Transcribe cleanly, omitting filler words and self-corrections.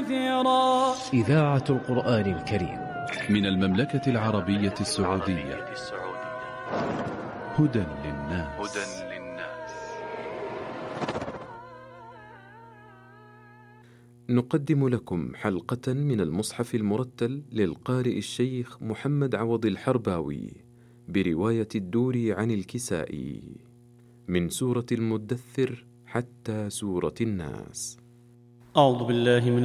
كثيرا. إذاعة القرآن الكريم من المملكة العربية السعودية. هدى للناس. نقدم لكم حلقة من المصحف المرتل للقارئ الشيخ محمد عوض الحرباوي برواية الدوري عن الكسائي من سورة المدثر حتى سورة الناس. أعوذ بالله من